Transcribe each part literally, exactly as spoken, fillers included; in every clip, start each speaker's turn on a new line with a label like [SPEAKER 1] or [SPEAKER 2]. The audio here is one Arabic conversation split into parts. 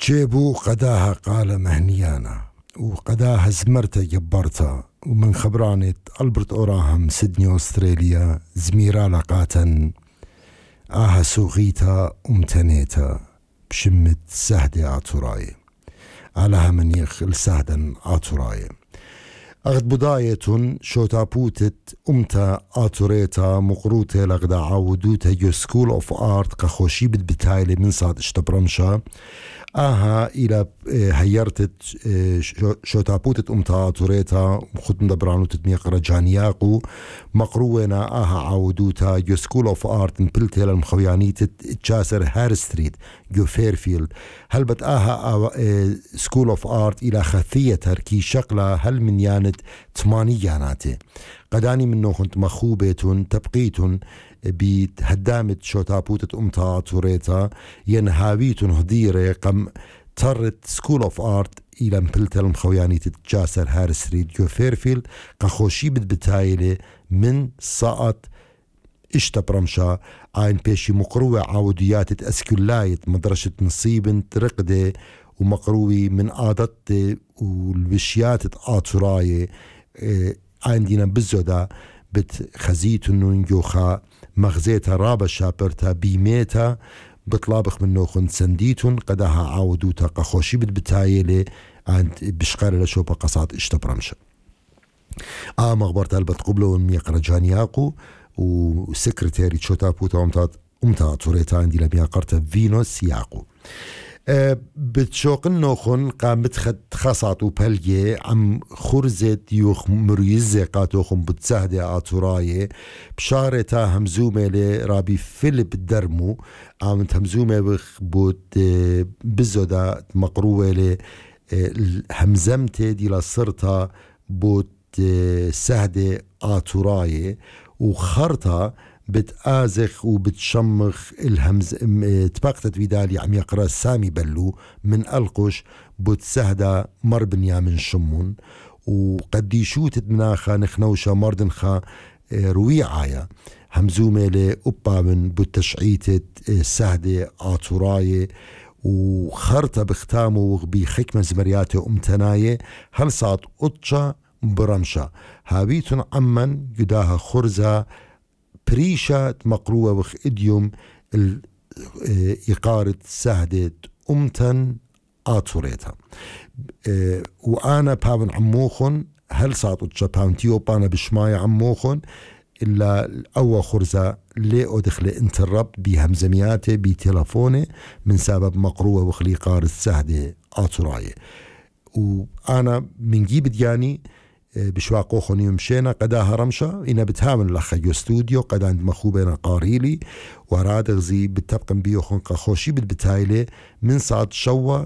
[SPEAKER 1] جيبو قداها قال مهنيانا وقداها زمرته جبرته ومن خبرانة ألبرت أوراهام سيدني أستراليا زميرا لقاتا آها سوغيتا أمتنيتا بشمت سهدي عطراي علىها من يخل سهدا عطراي أغد بداية شوتا بوتت أمتا آتوريتا مقروتة لغدا عودوتا يو سكول أوف آرت قخوشي بتايلي من صاد اشتبرمشا آها إلى هيرتت شوتا بوتت أمتا آتوريتا خدن دبرانو تتميق رجانياقو مقرونا آها عودوتا يو سكول أوف آرت نبلتها للمخويانيت تشاسر هار ستريت يو فيرفيلد هل بت آها سكول أوف آرت إلى خثية تركي شقلة هل من يانت تمانياناتي قداني منه كنت مخوبة تبقيتن بهدامة شوتابوتة أمتا توريتا ينهاويتن هديرة قم ترت سكول أوف آرت إلى مبلتل المخوياني تتجاسر هارستريت جو فيرفيلد قخوشي بتايلة من ساعت اشتبرمشا عين بيشي مقروة عوديات تأسكولايت مدرشة نصيب ترقدة ومقروي من عادت والبشيات آتوراي عندنا بزودا بتخزيت نونجوخا مغزيتا رابا شابرتا بيميتا بطلابخ منو خن سنديتون قداها عودوتا قخوشي بتايلي عند بشقار لشوبا قصات اشتبرمشا آه مغبرتا البت قبلو ميق رجانياقو وسكرتيري شوتا بوتا امتات امتا توريتا عندي لمياقرتا فينوس ياقو أه بتشوق النوخن قامت خد خاصاتو بلجي عم خرزت يوخ مريزة قاتوخن بتسهدي آتوراي بشارتا همزومة لرابي فيليب درمو عمت همزومة بخ بوت بزودا مقروة ل همزمتي دي لصرتا بوت سهدي آتوراي وخرطة بتآزخ وبتشمخ الهمز تبقتت فيدالي عم يقرأ سامي بلو من ألقش بتسهدا مربنيا من شمون وقديشوت مناخا نخنوشا مردنخا رويعايا همزومة لأبا من بتشعيتة سهدة آتوراي وخرطة بختامو بخكمة زمرياته أمتناية هل صاد أطشا برمشا هابيتن عمن يداها خرزة بريشة مقروة وخ إديوم إقارة سهدة أمتن آتوريتا اه وأنا باون عموخن هل ساطوتشا باون تيوبانا بشماية عموخن إلا أول خرزة لي أدخل انترب بهمزمياته بتلفونه من سبب مقروة وخ إقارة سهدة آتوراي وأنا من جيب دياني بشواقو خوني مشينا قداها رمشة إنا بتهامن لخيو استوديو قد عند مخوبنا قاريلي وراد غزي بتبقن بيو خنقا خوشي بتايلي من ساعة شوى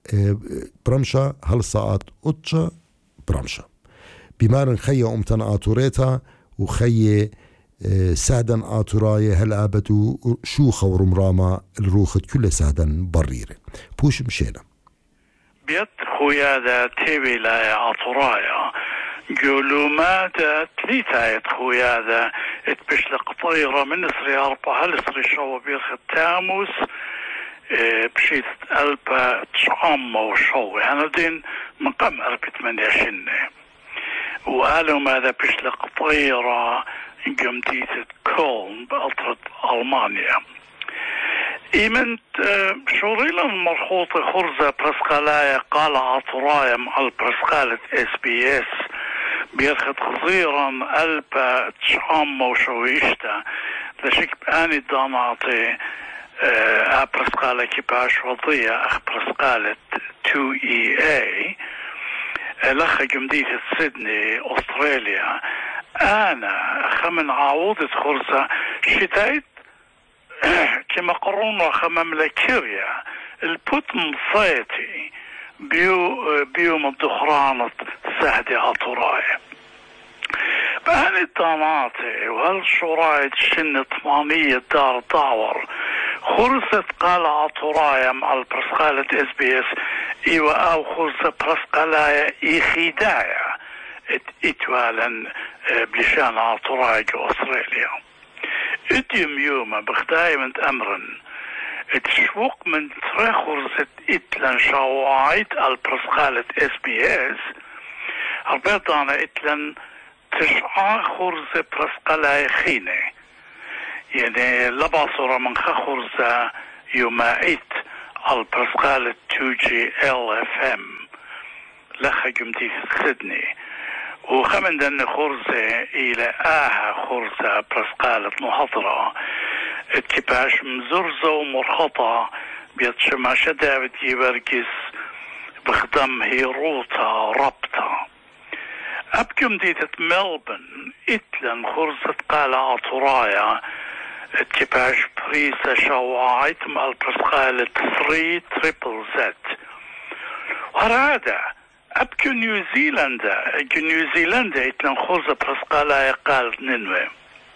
[SPEAKER 1] برمشة هل ساعة أطشة برمشة بمارن خيو أمتن آتوريتا وخي سهدن آتوراي هل آبتو شوخة ورمراما الروخت كل سهدن بريرة بوش مشينا
[SPEAKER 2] بيت خويا دا تيبي لا آتورايا جلومات تليتا خويا ذا اتبشلق طيرة من سري أربعة هل سري شو بيرخ التاموس اه بشيت ألبا تشعم وشو يعني دين مقام أربع ثمانية شنة وقالوا ماذا بشلق طيرة جمديت كولن بأطرد ألمانيا إيمنت اه شوريلا مرخوطة خرزة برسقالايا قال عطرايا مع البرسقالة اس بي اس بيرخد خزيرا ألبا تشعم وشويشتا لشك بآني داناتي اه برسقالة كباش وضية اخ برسقالة تو اي اي لخ جمدية سيدني أستراليا أنا خمن عوضة خرزة شتايت كما قرونا خمم لكيريا البوتن صيتي بيو بيو من دخرانة سهدي عطراي بهن الداناتي وهالشرايد شن ثمانية دار داور خرزة قال عطراي مع البرسقالة اس بي اس ايوه او خرزة برسقالايا ايخيدايا اتوالا بلشان عطراي جو استراليا اديم يوما بخدايمة امرن تشوق من ترى خرزة إتلان شواعيت البرسقالة اس بي اس البيضانة إتلان تشعى خرزة برسقالة خينة يعني لباصرة من خرزة يومايت البرسقالة تو جي ال اف ام لخا جمتي في سيدني وخمن دن خرزة إلى آها خرزة برسقالة محضرة اتباش مزرزة ومرخطة بيتشماشة داود يبرقس بخدم هيروتا ربطة أبكم ديتة ملبن إتلن خرزة قالة أطرايا اتباش بريسة شواعيت مال برسقالة ثري تريبل زد وهذا أبكو نيوزيلندا أبكو نيوزيلندا إتلن خرزة برسقالة قال ننوي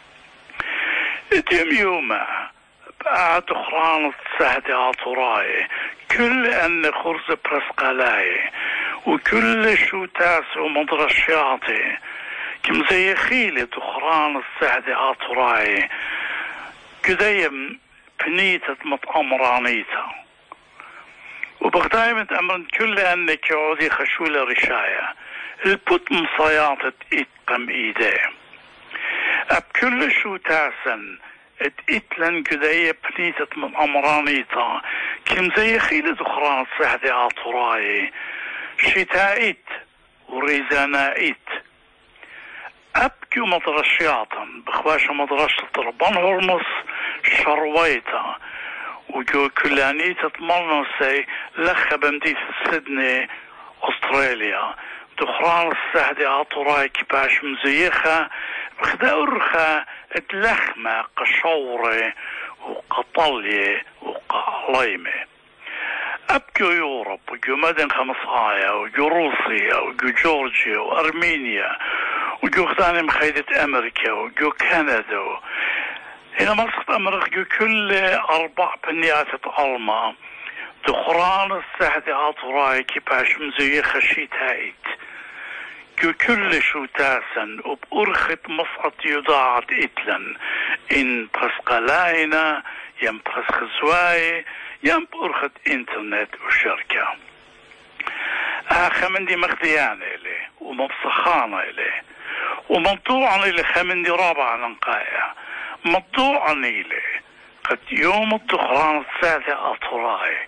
[SPEAKER 2] اتيم يوما بعد خرانة سهدي عطراي كل أن خرزة برسقالاي وكل شو تاس ومدرشياتي كم زي خيلة خرانة سهدي عطراي كدايم بنيتة متأمرانيتا وبغدايمة أمرن كل أنك عودي خشولة رشاية البوت مصياطة إتقم إيديه أب كل شو تاسن ات إتلن كداية بنيتة متأمرانيتا كم زي خيلة خرانة سهدي عطراي شتائت وريزانائت أبكو مدرشياتا بخواشة مدرشة ربان هرمس شرويتا وجو كلانيتا تمرنسي لخا بمدي في سيدني أستراليا دخران السهدي عطراي كباش مزيخة بخدا أرخا اتلخمة قشورة وقطلية وقعليمة أبكو يوروب وجو مدن خمسايا وجو روسيا وجو جورجيا وأرمينيا وجو خداني مخيدة أمريكا وجو كندا هنا مصر أمريكا كل أربع بنيات ألما دخران السهدي عطراي كباش مزيخة شيتايت جو كل شو تاسن وبأرخت مصعد يضاعت إتلن إن برسقلاينا يم برسخزواي يم بأرخت إنترنت وشركة آخا من دي مخديان إلي ومبصخان إلي وموضوعا إلي خمن دي رابع ننقايا موضوعا إلي قد يوم الدخران الثالث أطراي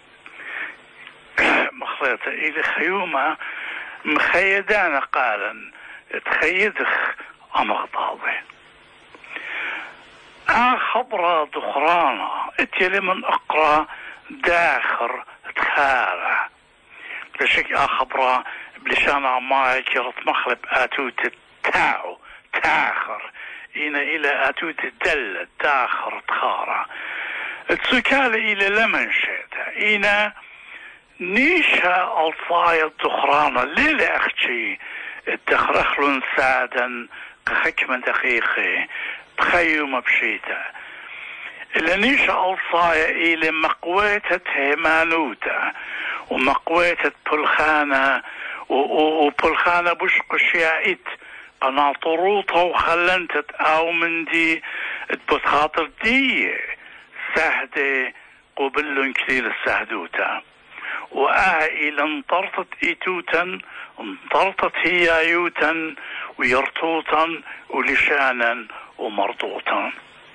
[SPEAKER 2] مخلطة إلي خيومة مخيدانا قالا تخيدخ أمغضاضي آخبرا دخرانا اتيلي من أقرأ داخر تخارع لشك آخبرا بلشان عماي كيرت مخلب آتوت التاو تاخر إنا إلى آتوت الدل تاخر تخارع تسكالي إلى لمن شيتا إنا نيشا الصايا الدخرانة ليلة أختي الدخرخلون سادا حكمة دقيقة بخيوم بشيتا إلا نيشا الصايا إلى مقويتة هيمانوتا ومقويتة بلخانة وبلخانة بشق شيائت قناطروطة وخلنتت أو من دي بتخاطر دي سهدة قبلن كثير السهدوتا وآئلا انطرطت إيتوتا انطرطت هيايوتا ويرطوتا ولشانا ومرضوتا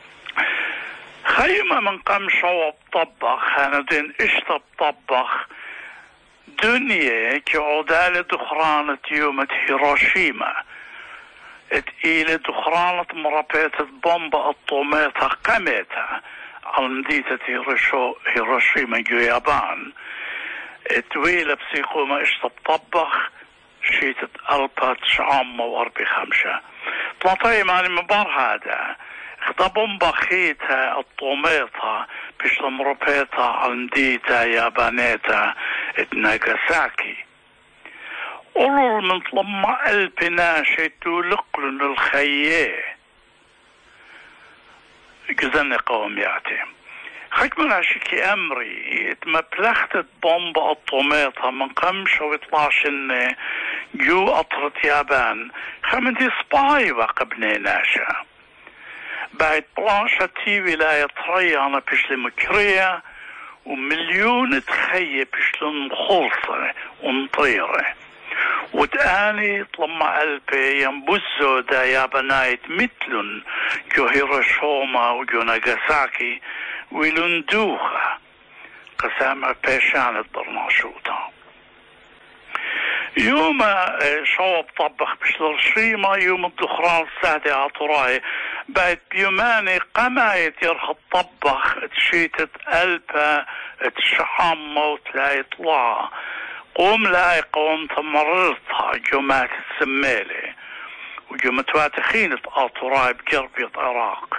[SPEAKER 2] خيمة من قمشة وبطبخ هاندين اشتب طبخ دنيا كعودالة دخرانة يومة هيروشيما اتقيلة دخرانة مرابيتة بومبا الطوميتة قميتة على مدينة هيروشيما جو يابان اتويلة بسيقومة اشتب طبخ شيتة ألبا تشعامة وأربي خمسة طلطي ماني مبار هذا خدا بومبا خيتها الطوميتها بيش مربيتها على مدينة يابانيتها اتناغاساكي قولوا من طلما قلبنا شيتو لقلن الخيه جزني قوم يعتي خيك من عشيكي أمري اتمبلختت بومبا الطوميطة من قمشة ويطلعشن جو أطرة يابان خمن دي سباي وقبني ناشا بعد بلاشتي ولاية ريانة بشل مكرية ومليون تخية بشل مخلصة ومطيرة وتاني طلما قلبي ينبزو دا يا بنايت مثلن جو هيروشيما وجو ناغاساكي ويلندوخا قسامة بيشان الضرناشوطة يوم شواب طبخ بشلر شيما يوم الدخران السادة عطراي بعد بيوماني قمايت يرخ طبخ تشيتت قلبها تشحم وتلا يطلع قوم لا قوم تمررتها جمعة السمالة وجمعة واتخينة عطراي بقربية عراق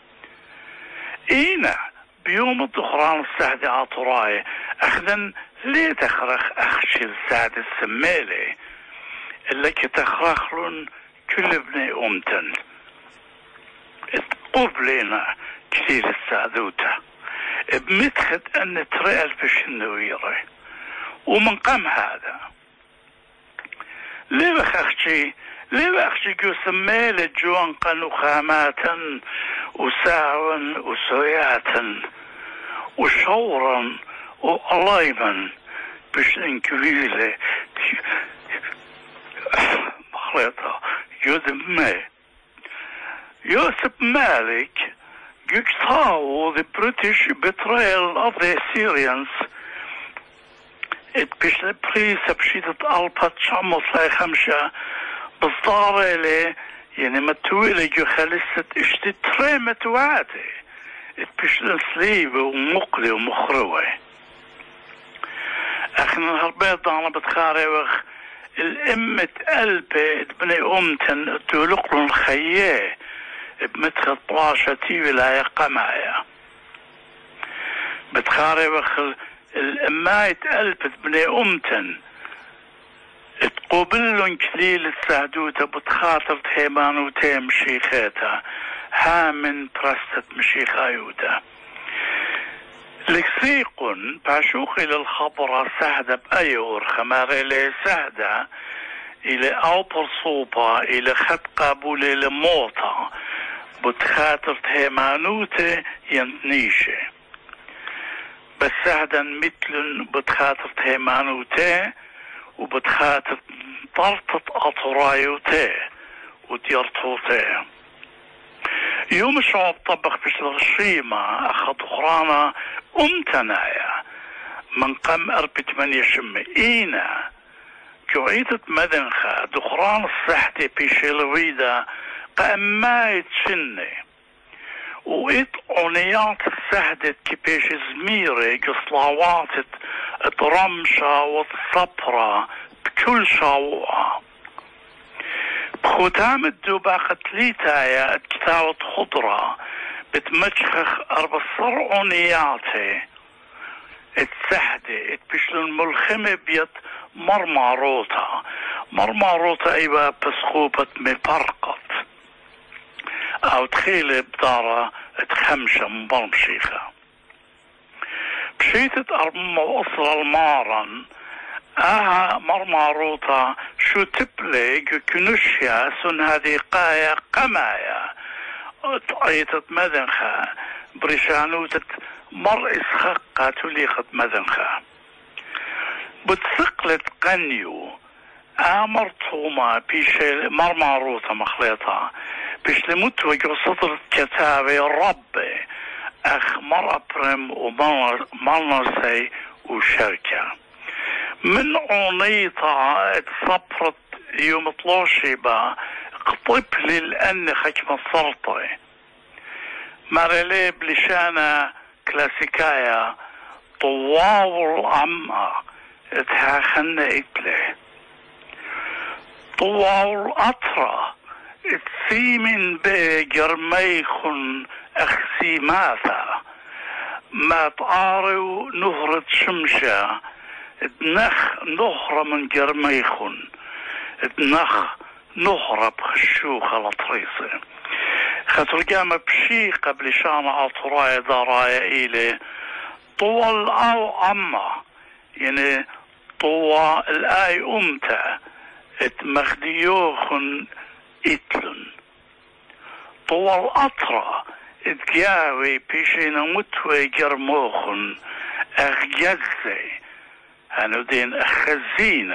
[SPEAKER 2] اينا بيوم الدخران السادة عطراي اخذن ليه تخرخ اخشي السعد السمالي اللي كتخرخلن كل ابني امتن قبلنا كثير السعدوته بمتخد ان تريال بشنويره ومن قام هذا ليه بخخشي ليه بخشي جو سمالي جوان قنو خاماتا وساعا وسوياتا وشورا وقلايما باش انكويلة مخلطة يودم ما يوسف مالك يكتاو the British betrayal of the Assyrians it باش البريسة بشيدة ألبا تشاموس لاي خمشة بالضارة لي يعني متويلة جو خلصت اشتي تريمة وعاتي باش السليبة ومقلي ومخروة اخنا الهربيض انا بتخاري وخ الامة قلبي بني امتن تولقلن الخياه بمدخل طلاشتي ولاية قمايا بتخاري وخ الاماية قلبت بني امتن تقوبلن كليل السعدوتة بتخاطر تهيمان وتيم شيخاتها هامن برستت مشيخايوتا لكسيقن باشوخ إلى الخبرة سهدة بأيور خمار إلى سهدة إلى أوبر صوبة إلى خط قابول إلى موطة بتخاطر تهيمانوته ينتنيشه بس سهدا مثل بتخاطر تهيمانوته وبتخاطر طرطة أطرايوته وديرتوته يوم الشعب طبخ بشل الشيمة أخذ خرانا أمتنايا من قم أربت من يشم إينا جوعيتت مدنخة دخران الصحتي بشلويدا قمايت شني وإت عنيات السهدت كبيش زميري قصلاواتت ترمشة والصبرة بكل شاوعة بختام الدوباقة تليتايا اتكتاوة خضرة بتمجخخ أربع صرعونياتي اتسهدي اتبشل الملخمة بيت مرماروتا مرماروتا ايوه بسخوبة مفرقت او تخيلي بدارة اتخمشة مبرمشيخة بشيتت أربما وأصل المارن آها مرماروتا شو تبلي كنشيا سن هذه قايا قمايا تعيتت مدنخة بريشانوتت مر إسخاقة تليخت مدنخة بتثقلت قنيو آمر طوما بيشي مرماروتا مخليطة بيش لمتوجه صدر كتابي ربي أخ مرة برم ومالنسي وشركة من عنيطة اتصبرت يوم طلوشيبا قطب لي لأني خكم السلطة مارلي بلشانة كلاسيكايا طواور العمى اتهاخن اتلي طواور أطرى اتسيمن بجرميخن أخسي ماثا ما تعارو نهرة شمشة اتنخ نهرة من جرميخن اتنخ نهرة بخشوخة لطريسة خاطر قام بشي قبل شان عطرايا دارايا إلي طوال أو عما يعني طوى الآي أمتا اتمخديوخن اتلن طول أطرة اتجاوي بيشينا متوي جرموخن أغجزي هنودين أخزيني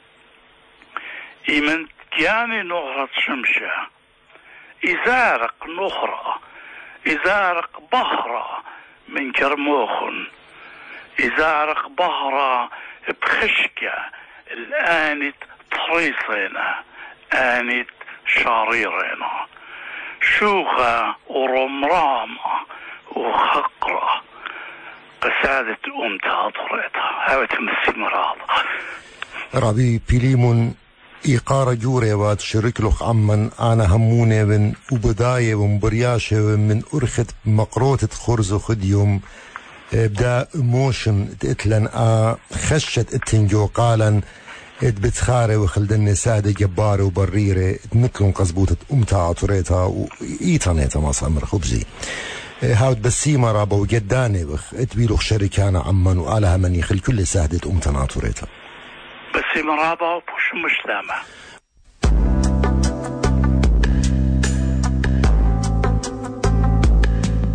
[SPEAKER 2] إيمن تجاني نهرة شمشة إزارق نهرة إزارق بهرة من جرموخن إزارق بهرة بخشكة الآنت طريصينا آنت شاريرينا شوخة ورمرامة وخقرة قسادة أمتها طريتها هاو تمسي مراضة
[SPEAKER 1] ربي بيليمون إيقار جوري وات شركلوخ عمن أنا هموني من وبداية ومبرياشة من أرخت مقروطة خرز وخديوم بدا موشن تقتلن آ خشت اتنجو قالن بتخاري وخلدن سادة جبارة وبريرة تمكن قزبوطة أمتها عطريتها وإيطانيتها ما صامر خبزي هاود بسيمة رابا وجداني بخ اتبيلوخ شركانا عمن وآلها من يخل كل سادة أمتها عطريتها
[SPEAKER 2] بسيمة رابا وبوش مسلمة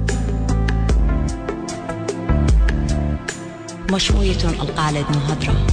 [SPEAKER 3] مشوية القالد مهدرة